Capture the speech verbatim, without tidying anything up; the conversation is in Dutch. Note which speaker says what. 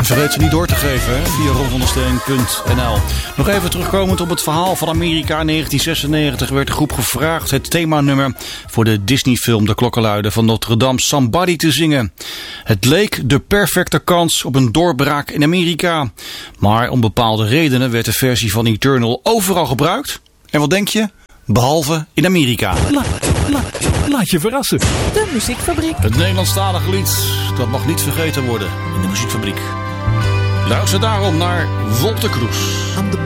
Speaker 1: Vergeet ze niet door te geven hè, via ron van der steen punt n l. Nog even terugkomend op het verhaal van Amerika. In negentien zesennegentig werd de groep gevraagd het themanummer voor de Disney-film De Klokkenluider van Notre Dame Somebody te zingen. Het leek de perfecte kans op een doorbraak in Amerika. Maar om bepaalde redenen werd de versie van Eternal overal gebruikt. En wat denk je? Behalve in Amerika.
Speaker 2: La, la, laat je verrassen.
Speaker 3: De Muziekfabriek.
Speaker 1: Het Nederlandstalige lied, dat mag niet vergeten worden in de Muziekfabriek. Luister daarom naar Wolter Kroes.